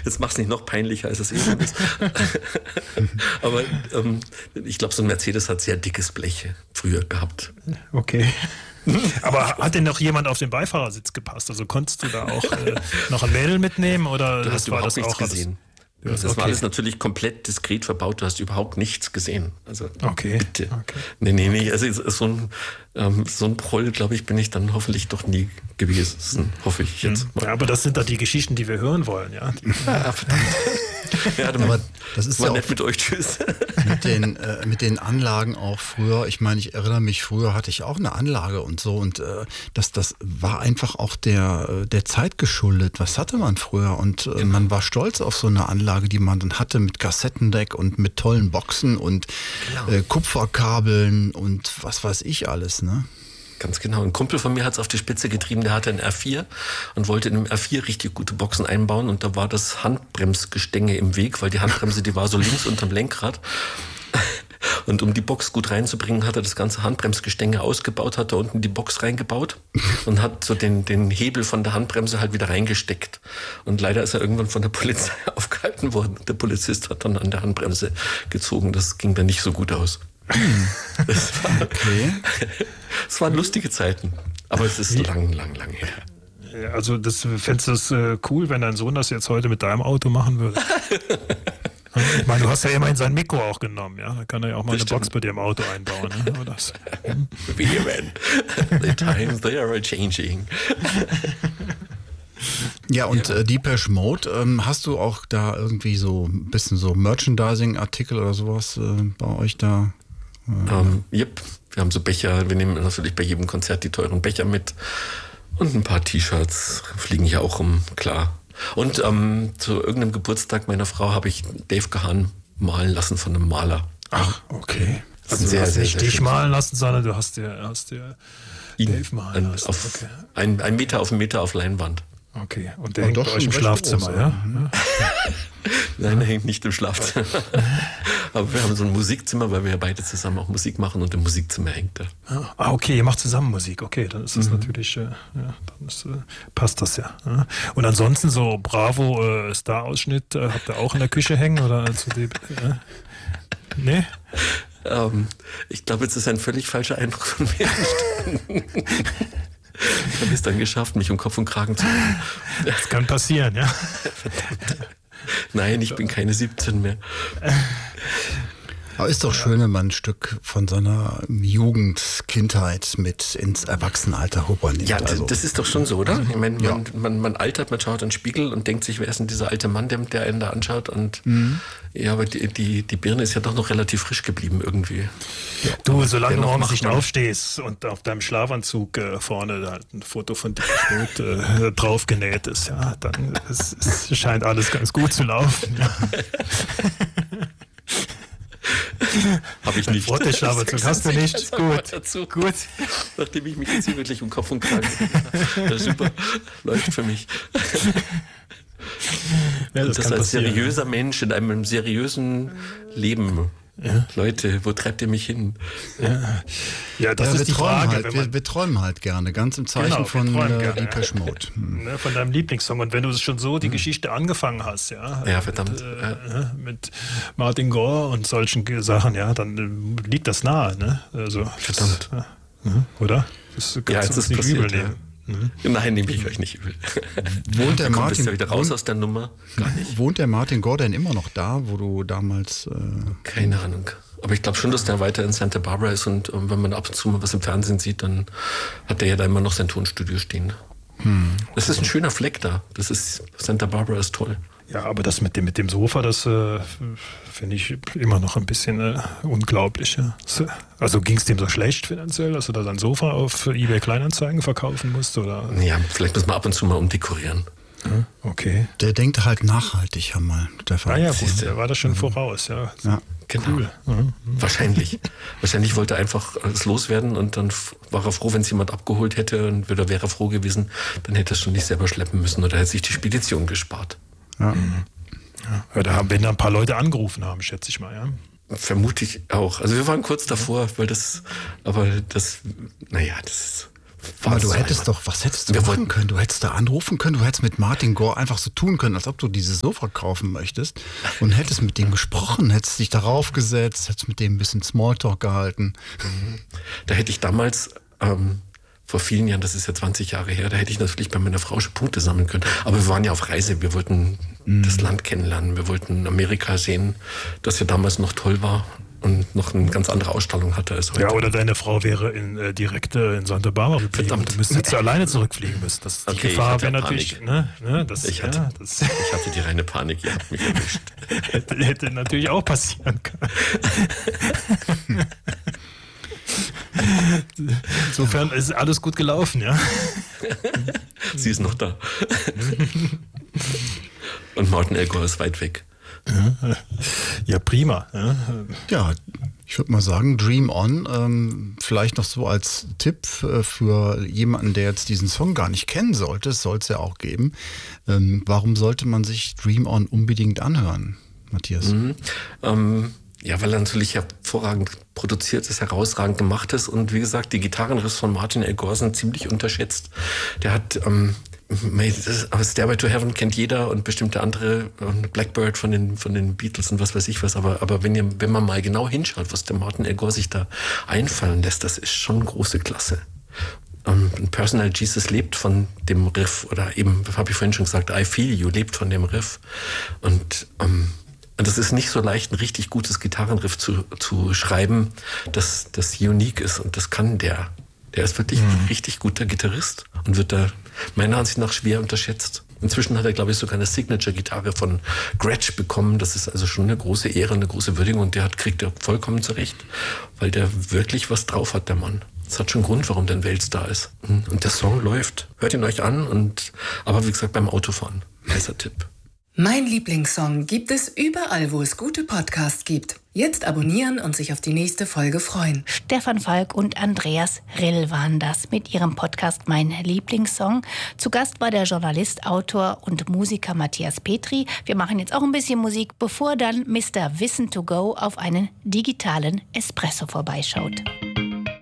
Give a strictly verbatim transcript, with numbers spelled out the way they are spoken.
jetzt mach's nicht noch peinlicher, als es eh schon ist. Aber ähm, ich glaube, so ein Mercedes hat sehr dickes Blech früher gehabt. Okay. Aber hat denn noch jemand auf den Beifahrersitz gepasst? Also konntest du da auch äh, noch ein Mädel mitnehmen? Oder du hast war überhaupt das nichts auch gesehen. Alles? Das okay. war alles natürlich komplett diskret verbaut. Du hast überhaupt nichts gesehen. Also okay. bitte. Okay. Nee, nee, nee. Also so ein, ähm, so ein Proll, glaube ich, bin ich dann hoffentlich doch nie gewesen. Hoffe ich jetzt mal. Ja, aber das sind doch die Geschichten, die wir hören wollen. Ja, die, ja verdammt. Ja, aber das ist war ja nett auch mit euch. Tschüss. Mit den, äh, mit den Anlagen auch früher. Ich meine, ich erinnere mich, früher hatte ich auch eine Anlage und so. Und äh, das, das war einfach auch der, der Zeit geschuldet. Was hatte man früher? Und äh, man war stolz auf so eine Anlage, die man dann hatte mit Kassettendeck und mit tollen Boxen und genau. äh, Kupferkabeln und was weiß ich alles, ne? Ganz genau. Ein Kumpel von mir hat es auf die Spitze getrieben, der hatte einen R vier und wollte in einem R vier richtig gute Boxen einbauen und da war das Handbremsgestänge im Weg, weil die Handbremse, die war so links unterm Lenkrad. Und um die Box gut reinzubringen, hat er das ganze Handbremsgestänge ausgebaut, hat da unten die Box reingebaut und hat so den, den Hebel von der Handbremse halt wieder reingesteckt. Und leider ist er irgendwann von der Polizei aufgehalten worden. Der Polizist hat dann an der Handbremse gezogen. Das ging dann nicht so gut aus. Das war, okay. Es waren lustige Zeiten, aber es ist lang, lang, lang her. Also das fändest du es äh, cool, wenn dein Sohn das jetzt heute mit deinem Auto machen würde? Ich meine, du hast ja immerhin sein Mikro auch genommen, ja? Da kann er ja auch mal das eine stimmt. Box bei dir im Auto einbauen. Ne? Oder das. Wie man. The times they are changing. Ja, und äh, Depeche Mode, ähm, hast du auch da irgendwie so ein bisschen so Merchandising-Artikel oder sowas äh, bei euch da? Äh, um, yep. Wir haben so Becher, wir nehmen natürlich bei jedem Konzert die teuren Becher mit und ein paar T-Shirts fliegen hier auch rum, klar. Und ähm, zu irgendeinem Geburtstag meiner Frau habe ich Dave Gahan malen lassen von einem Maler. Ach, okay. Also sehr, du hast sehr, nicht sehr dich malen lassen, sondern du hast dir, hast dir Dave malen lassen. Auf, okay. ein, ein Meter auf einen Meter auf Leinwand. Okay, und der und hängt bei euch im Schlafzimmer, groß, ja? Mhm. Nein, der hängt nicht im Schlafzimmer. Aber wir haben so ein Musikzimmer, weil wir ja beide zusammen auch Musik machen und im Musikzimmer hängt er. Ah, okay, ihr macht zusammen Musik, okay, dann ist das mhm. natürlich, äh, ja, dann ist, äh, passt das ja. ja. Und ansonsten so Bravo äh, Star-Ausschnitt, äh, habt ihr auch in der Küche hängen oder also die, äh, nee? Ähm, ich glaube, jetzt ist ein völlig falscher Eindruck von mir entstanden. Ich habe es dann geschafft, mich um Kopf und Kragen zu machen. Das kann passieren, ja. Verdammt. Nein, ich bin keine siebzehn mehr. Aber ist doch schön, wenn man ein Stück von seiner Jugend, Kindheit mit ins Erwachsenenalter nimmt. Ja, also. Das ist doch schon so, oder? Ich meine, ja. man, man, man altert, man schaut in den Spiegel und denkt sich, wer ist denn dieser alte Mann, der, der einen da anschaut? Und mhm. ja, aber die, die, die Birne ist ja doch noch relativ frisch geblieben irgendwie. Ja, du, solange du morgens nicht aufstehst und auf deinem Schlafanzug äh, vorne da ein Foto von dir äh, drauf genäht ist, ja, dann es, es scheint alles ganz gut zu laufen. Ja. Habe ich nicht. Schlafanzug hast du nicht? Gut. Dazu. Gut. Nachdem ich mich jetzt hier wirklich um Kopf und Kragen habe. Super. Läuft für mich. Ja, das, das als seriöser Mensch in einem seriösen Leben. Ja. Leute, wo treibt ihr mich hin? Ja, ja das ja, ist wir die Frage. Halt, wir, wir träumen halt gerne, ganz im Zeichen genau, von äh, Depeche Mode. Hm. Ne, von deinem Lieblingssong. Und wenn du schon so die hm. Geschichte angefangen hast, ja, ja verdammt. Mit, äh, ja. mit Martin Gore und solchen Sachen, ja, dann äh, liegt das nahe. Ne? Also, verdammt. Das, äh, oder? Das ja, jetzt ist nicht passiert, übel nehmen. Ja. Mhm. Nein, nehme ich euch nicht übel. Wohnt der Martin bist ja wieder raus wohnt, aus der Nummer? Gar nicht. Wohnt der Martin Gore denn immer noch da, wo du damals... Äh Keine Ahnung. Aber ich glaube schon, dass der weiter in Santa Barbara ist und um, wenn man ab und zu mal was im Fernsehen sieht, dann hat der ja da immer noch sein Tonstudio stehen. Hm. Das ist ein schöner Fleck da. Das ist, Santa Barbara ist toll. Ja, aber das mit dem, mit dem Sofa, das äh, finde ich immer noch ein bisschen äh, unglaublich. Ja. Also ging es dem so schlecht finanziell, dass du da sein Sofa auf eBay Kleinanzeigen verkaufen musst? Oder? Ja, vielleicht muss man ab und zu mal umdekorieren. Ja, okay. Der denkt halt nachhaltig, ja mal. Der ah ja, gut, der war da schon mhm. voraus. Ja, ja. Genau. Cool. Mhm. Wahrscheinlich. Wahrscheinlich wollte er einfach alles loswerden und dann war er froh, wenn es jemand abgeholt hätte und oder wäre er froh gewesen, dann hätte er es schon nicht selber schleppen müssen oder hätte sich die Spedition gespart. Ja. Mhm. Ja, da haben, wenn da ein paar Leute angerufen haben, schätze ich mal, ja. Vermute ich auch. Also wir waren kurz davor, weil das, aber das, naja, das Aber du hättest doch, was hättest du Wir machen wollten- können? Du hättest da anrufen können, du hättest mit Martin Gore einfach so tun können, als ob du dieses Sofa kaufen möchtest und hättest mit dem gesprochen, hättest dich darauf gesetzt, hättest mit dem ein bisschen Smalltalk gehalten. Da hätte ich damals, ähm, vor vielen Jahren, das ist ja zwanzig Jahre her, da hätte ich natürlich bei meiner Frau schon Punkte sammeln können. Aber wir waren ja auf Reise, wir wollten mm. das Land kennenlernen, wir wollten Amerika sehen, das ja damals noch toll war und noch eine ganz andere Ausstrahlung hatte als heute. Ja, oder deine Frau wäre in, äh, direkt äh, in Santa Barbara geblieben. Verdammt. Du müsstest jetzt alleine zurückfliegen müssen. Das, die Okay, ich Gefahr hatte wäre ja natürlich... Panik. Ne, ne, das, Ich ja, hatte, das ich hatte die reine Panik, ihr habt mich erwischt. hätte, hätte natürlich auch passieren können. Insofern ist alles gut gelaufen, ja. Sie ist noch da. Und Martin L. Gore ist weit weg. Ja, prima. Ja. Ja, ich würde mal sagen, Dream On, ähm, vielleicht noch so als Tipp äh, für jemanden, der jetzt diesen Song gar nicht kennen sollte, es soll es ja auch geben. Ähm, warum sollte man sich Dream On unbedingt anhören, Matthias? Mhm. Ähm, ja, weil er natürlich hervorragend produziert ist, herausragend gemacht ist und wie gesagt, die Gitarrenriffs von Martin L. Gore sind ziemlich unterschätzt. Der hat... Ähm, aber Stairway to Heaven kennt jeder und bestimmte andere, Blackbird von den, von den Beatles und was weiß ich was, aber, aber wenn, ihr, wenn man mal genau hinschaut, was der Martin L. Gore sich da einfallen lässt, das ist schon große Klasse. Um, Personal Jesus lebt von dem Riff oder eben, habe ich vorhin schon gesagt, I Feel You lebt von dem Riff und um, und das ist nicht so leicht, ein richtig gutes Gitarrenriff zu, zu schreiben, das, das unique ist und das kann der. Der ist wirklich mhm. ein richtig guter Gitarrist und wird da meiner Ansicht nach schwer unterschätzt. Inzwischen hat er, glaube ich, sogar eine Signature-Gitarre von Gretsch bekommen. Das ist also schon eine große Ehre, eine große Würdigung und der hat, kriegt er vollkommen zurecht, weil der wirklich was drauf hat, der Mann. Das hat schon einen Grund, warum der ein Weltstar ist. Und der Song läuft. Hört ihn euch an, und aber wie gesagt, beim Autofahren. Heißer Tipp. Mein Lieblingssong gibt es überall, wo es gute Podcasts gibt. Jetzt abonnieren und sich auf die nächste Folge freuen. Stefan Falk und Andreas Rill waren das mit ihrem Podcast Mein Lieblingssong. Zu Gast war der Journalist, Autor und Musiker Matthias Petri. Wir machen jetzt auch ein bisschen Musik, bevor dann Mister Wissen to Go auf einen digitalen Espresso vorbeischaut.